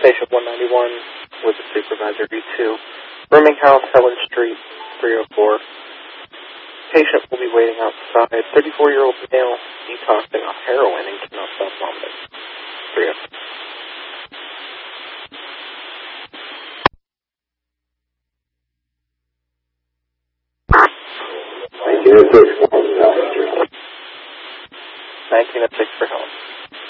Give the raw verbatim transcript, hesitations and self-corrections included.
Patient one ninety-one with the supervisor V two. Rooming house, Helen Street, three oh four. Patient will be waiting outside. thirty-four-year-old male detoxing off heroin and cannot stop vomiting. three oh four. nineteen oh six for Helen.